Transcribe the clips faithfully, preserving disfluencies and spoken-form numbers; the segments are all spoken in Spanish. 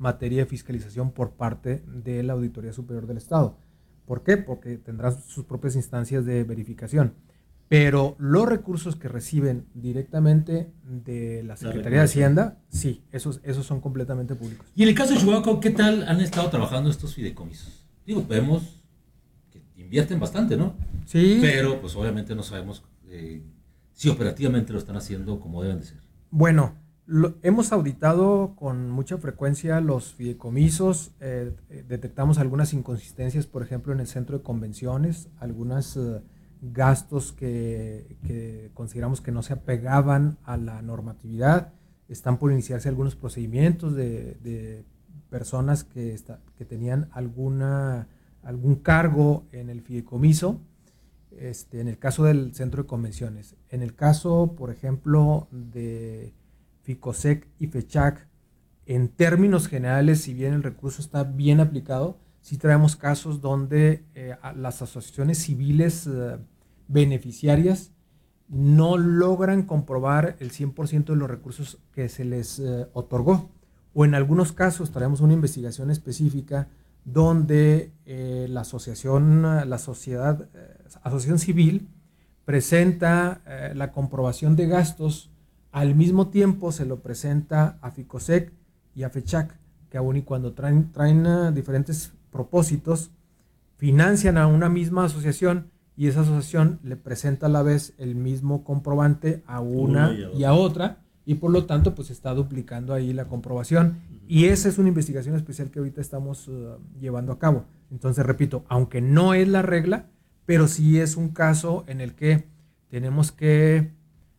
materia de fiscalización por parte de la Auditoría Superior del Estado. ¿Por qué? Porque tendrán sus propias instancias de verificación. Pero los recursos que reciben directamente de la Secretaría de Hacienda, sí, esos, esos son completamente públicos. Y en el caso de Chihuahua, ¿qué tal han estado trabajando estos fideicomisos? Digo, vemos que invierten bastante, ¿no? Sí. Pero pues obviamente no sabemos eh, si operativamente lo están haciendo como deben de ser. Bueno, lo, hemos auditado con mucha frecuencia los fideicomisos, eh, eh, detectamos algunas inconsistencias, por ejemplo, en el centro de convenciones, algunas... Eh, gastos que, que consideramos que no se apegaban a la normatividad. Están por iniciarse algunos procedimientos de, de personas que, está, que tenían alguna, algún cargo en el fideicomiso, este, en el caso del centro de convenciones. En el caso, por ejemplo, de FICOSEC y FECHAC, en términos generales, si bien el recurso está bien aplicado, sí traemos casos donde eh, las asociaciones civiles eh, beneficiarias no logran comprobar el cien por ciento de los recursos que se les eh, otorgó. O en algunos casos traemos una investigación específica donde eh, la asociación, la sociedad, eh, asociación civil presenta eh, la comprobación de gastos, al mismo tiempo se lo presenta a FICOSEC y a FECHAC, que aun y cuando traen, traen uh, diferentes propósitos, financian a una misma asociación y esa asociación le presenta a la vez el mismo comprobante a una, una y, a y a otra, y por lo tanto pues está duplicando ahí la comprobación. Uh-huh. Y esa es una investigación especial que ahorita estamos uh, llevando a cabo. Entonces, repito, aunque no es la regla, pero sí es un caso en el que tenemos que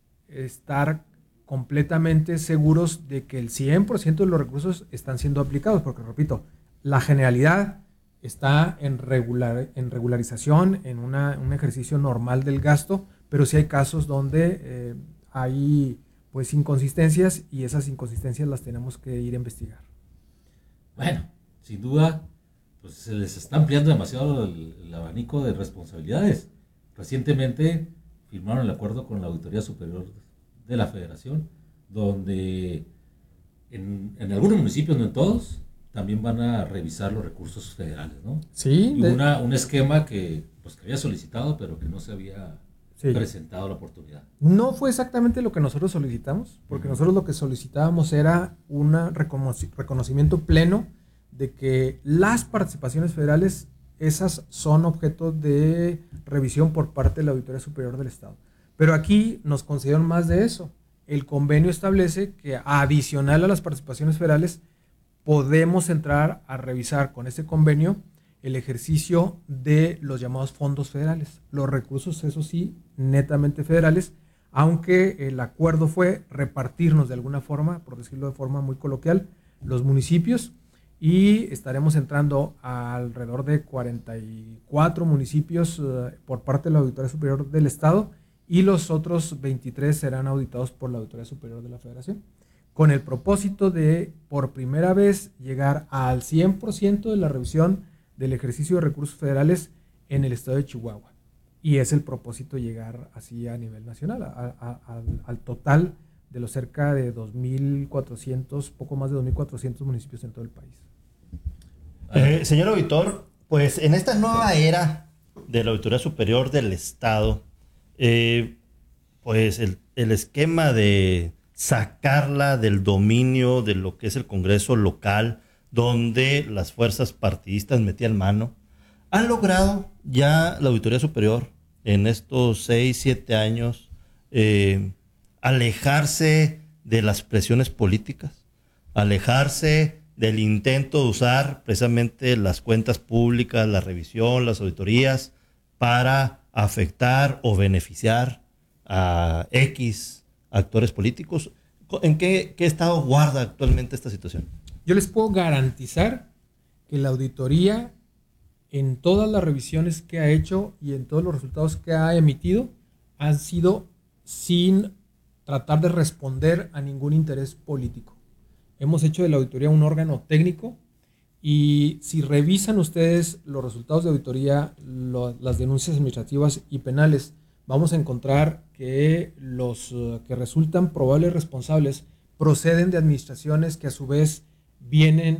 estar completamente seguros de que el cien por ciento de los recursos están siendo aplicados, porque repito, la generalidad está en, regular, en regularización, en una, un ejercicio normal del gasto, pero sí hay casos donde eh, hay pues inconsistencias y esas inconsistencias las tenemos que ir a investigar. Bueno, sin duda, pues se les está ampliando demasiado el, el abanico de responsabilidades. Recientemente firmaron el acuerdo con la Auditoría Superior de la Federación, donde en, en algunos municipios, no en todos, también van a revisar los recursos federales, ¿no? Sí. Y una, un esquema que, pues, que había solicitado, pero que no se había sí. presentado la oportunidad. No fue exactamente lo que nosotros solicitamos, porque uh-huh. nosotros lo que solicitábamos era un reconoc- reconocimiento pleno de que las participaciones federales, esas son objeto de revisión por parte de la Auditoría Superior del Estado. Pero aquí nos concedieron más de eso. El convenio establece que adicional a las participaciones federales, podemos entrar a revisar con este convenio el ejercicio de los llamados fondos federales. Los recursos, eso sí, netamente federales, aunque el acuerdo fue repartirnos de alguna forma, por decirlo de forma muy coloquial, los municipios, y estaremos entrando a alrededor de cuarenta y cuatro municipios uh, por parte de la Auditoría Superior del Estado, y los otros veintitrés serán auditados por la Auditoría Superior de la Federación, con el propósito de, por primera vez, llegar al cien por ciento de la revisión del ejercicio de recursos federales en el estado de Chihuahua. Y es el propósito llegar así a nivel nacional, a, a, a, al, al total de los cerca de dos mil cuatrocientos, poco más de dos mil cuatrocientos municipios en todo el país. Eh, señor auditor, pues en esta nueva era de la Auditoría Superior del Estado, eh, pues el, el esquema de sacarla del dominio de lo que es el Congreso local, donde las fuerzas partidistas metían mano, ¿ha logrado ya la Auditoría Superior en estos seis, siete años eh, alejarse de las presiones políticas, alejarse del intento de usar precisamente las cuentas públicas, la revisión, las auditorías, para afectar o beneficiar a X actores políticos? ¿En qué, qué estado guarda actualmente esta situación? Yo les puedo garantizar que la auditoría, en todas las revisiones que ha hecho y en todos los resultados que ha emitido, han sido sin tratar de responder a ningún interés político. Hemos hecho de la auditoría un órgano técnico, y si revisan ustedes los resultados de auditoría, lo, las denuncias administrativas y penales, vamos a encontrar que los uh, que resultan probables responsables proceden de administraciones que a su vez vienen